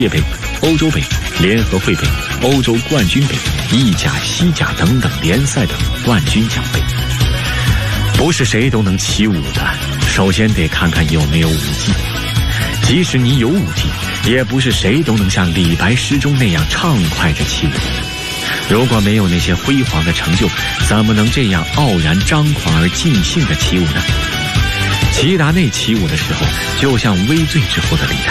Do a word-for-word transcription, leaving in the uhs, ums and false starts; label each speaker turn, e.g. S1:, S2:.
S1: 界杯、欧洲杯、联合会杯、欧洲冠军杯、意甲、西甲等等联赛的冠军奖杯。不是谁都能起舞的，首先得看看有没有舞技。即使你有舞技，也不是谁都能像李白诗中那样畅快着起舞。如果没有那些辉煌的成就，怎么能这样傲然张狂而尽兴地起舞呢？齐达内起舞的时候，就像微醉之后的李